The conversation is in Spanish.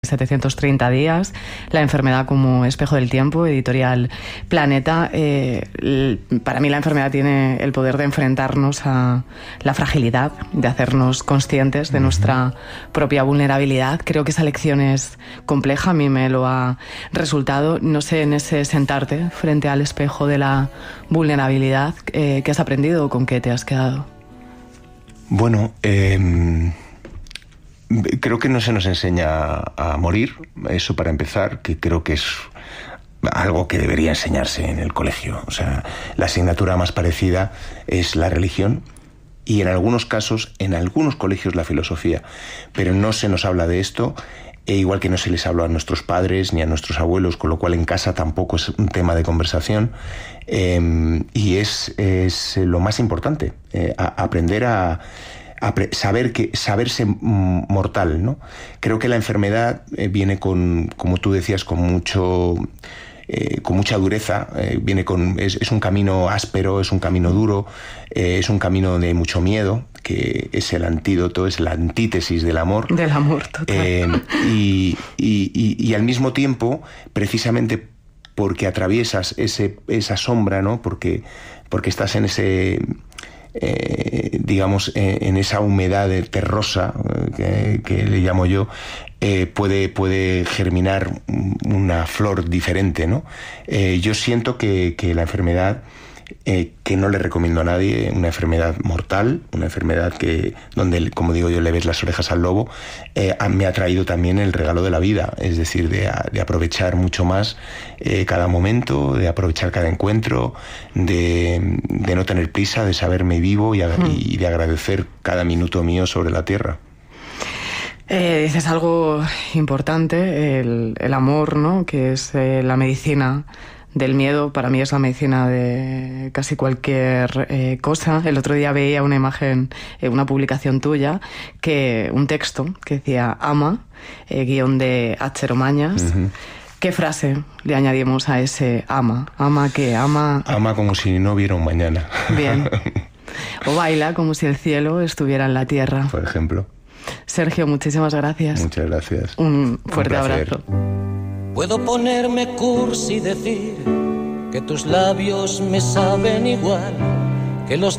730 días, la enfermedad como espejo del tiempo, editorial Planeta. Para mí la enfermedad tiene el poder de enfrentarnos a la fragilidad, de hacernos conscientes de nuestra propia vulnerabilidad. Creo que esa lección es compleja, a mí me lo ha resultado. No sé, en ese sentarte frente al espejo de la vulnerabilidad, ¿qué has aprendido o con qué te has quedado? Bueno, creo que no se nos enseña a morir, eso para empezar, que creo que es algo que debería enseñarse en el colegio. O sea, la asignatura más parecida es la religión y en algunos casos, en algunos colegios, la filosofía. Pero no se nos habla de esto, igual que no se les habla a nuestros padres ni a nuestros abuelos, con lo cual en casa tampoco es un tema de conversación. Y es lo más importante, aprender a saberse mortal, ¿no? Creo que la enfermedad viene con, como tú decías, con mucha dureza, es un camino áspero, es un camino duro, es un camino de mucho miedo, que es el antídoto, es la antítesis del amor. Del amor, total. Y al mismo tiempo, precisamente porque atraviesas esa sombra, ¿no? Porque estás en ese... en esa humedad terrosa que le llamo yo, puede germinar una flor diferente, ¿no? Yo siento que la enfermedad, que no le recomiendo a nadie, una enfermedad mortal, una enfermedad donde, como digo yo, le ves las orejas al lobo, me ha traído también el regalo de la vida, es decir, de aprovechar mucho más cada momento, de aprovechar cada encuentro, de no tener prisa, de saberme vivo y de agradecer cada minuto mío sobre la tierra. Dices algo importante, el amor, ¿no? Que es la medicina del miedo. Para mí es la medicina de casi cualquier cosa. El otro día veía una imagen, una publicación tuya, un texto que decía ama, guión de H. Mañas. Uh-huh. ¿Qué frase le añadimos a ese ama? ¿Ama qué? Ama como si no hubiera un mañana. Bien. O baila como si el cielo estuviera en la tierra. Por ejemplo. Sergio, muchísimas gracias. Muchas gracias. Un fuerte abrazo. Puedo ponerme cursi y decir que tus labios me saben igual que los